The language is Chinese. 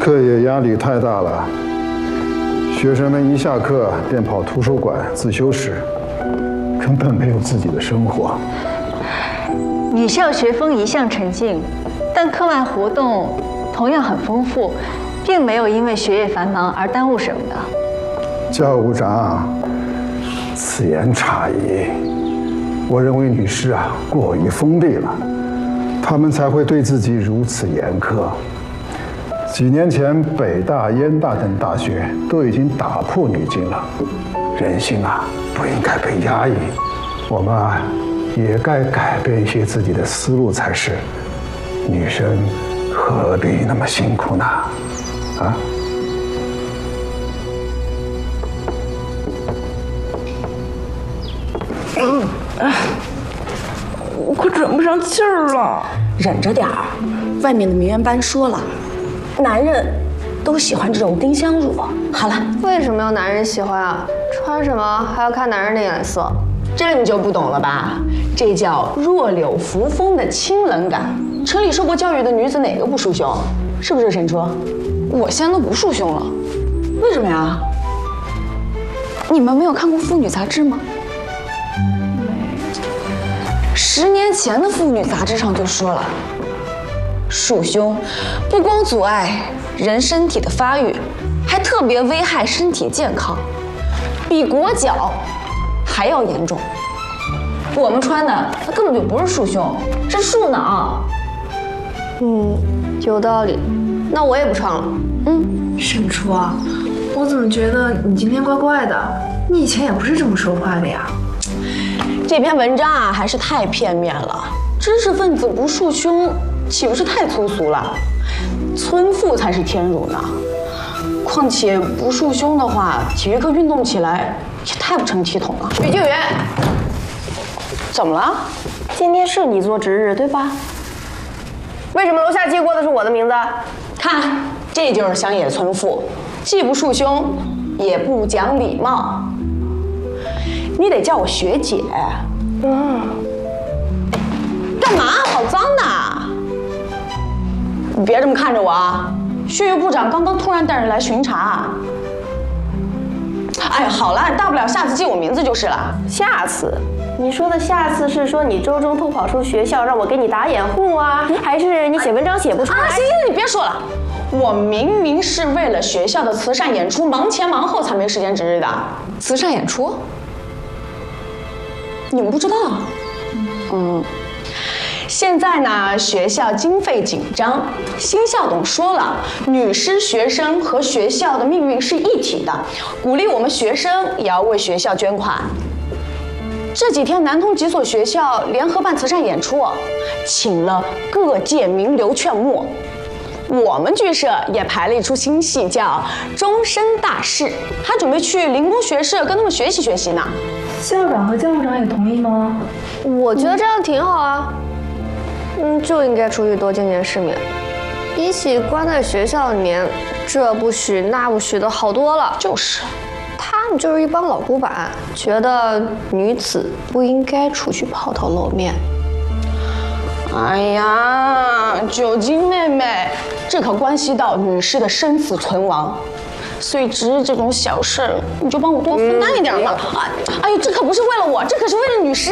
课业压力太大了，学生们一下课便跑图书馆、自修室，根本没有自己的生活。 女校学风一向沉静，但课外活动同样很丰富，并没有因为学业繁忙而耽误什么的。 教务长，此言差矣。我认为女士过于锋利了，她们才会对自己如此严苛。几年前，北大、燕大等大学都已经打破女禁了。人性不应该被压抑，我们也该改变一些自己的思路才是。女生何必那么辛苦呢？ 我快喘不上气儿了， 忍着点儿。外面的名媛班说了，男人都喜欢这种丁香乳。好了， 为什么要男人喜欢啊？穿什么还要看男人的颜色？ 这你就不懂了吧？这叫弱柳扶风的清冷感。城里受过教育的女子哪个不束胸？是不是沈初？ 我现在都不束胸了。 为什么呀？ 你们没有看过妇女杂志吗？10年前的妇女杂志上就说了，束胸不光阻碍人身体的发育，还特别危害身体健康，比裹脚还要严重。我们穿的它根本就不是束胸，是束囊。 有道理。那我也不穿了。 沈初啊，我怎么觉得你今天怪怪的？你以前也不是这么说话的呀。 这篇文章还是太片面了。知识分子不束胸，岂不是太粗俗了？村妇才是天乳呢。况且不束胸的话，体育课运动起来也太不成体统了。 女救援， 怎么了？ 今天是你做值日对吧？为什么楼下记过的是我的名字？ 看，这就是乡野村妇，既不束胸，也不讲礼貌。你得叫我学姐。干嘛？好脏呐！你别这么看着我啊！训育部长刚刚突然带人来巡查。哎，好了，大不了下次记我名字就是了。 下次？你说的下次是说你周中偷跑出学校让我给你打掩护啊，还是你写文章写不出来？ 行，你别说了，我明明是为了学校的慈善演出忙前忙后才没时间值日的。 慈善演出？ 你们不知道？现在呢，学校经费紧张，新校董说了，女师学生和学校的命运是一体的，鼓励我们学生也要为学校捐款。这几天南通几所学校联合办慈善演出，请了各界名流劝募。我们剧社也排了一出新戏，叫《终身大事》，还准备去灵工学社跟他们学习学习呢。 校长和教务长也同意吗？ 我觉得这样挺好啊。就应该出去多见见世面，比起关在学校里面，这不许那不许的好多了。 就是， 他们就是一帮老古板，觉得女子不应该出去抛头露面。 哎呀，九金妹妹，这可关系到女士的生死存亡，所以值日这种小事儿，你就帮我多分担一点嘛。哎呦，这可不是为了我，这可是为了女士。